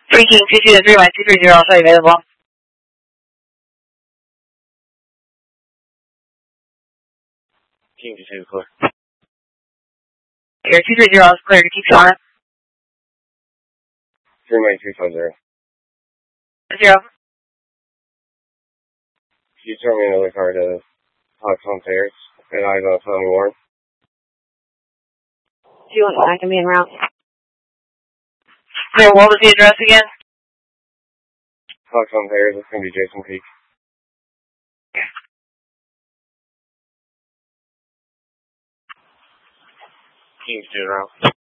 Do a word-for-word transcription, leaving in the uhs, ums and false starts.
Freaking two two three one two three zero, also available. King two two, clear. Here, two three zero is clear to keep going. three nine three five zero. Zero. Can you turn me another car to Hawthorne Terrace? And I go Tony Warren. Do you want I can be en route? Clear, what was the address again? Hawthorne Terrace, it's going to be Jason Peak. King's two route.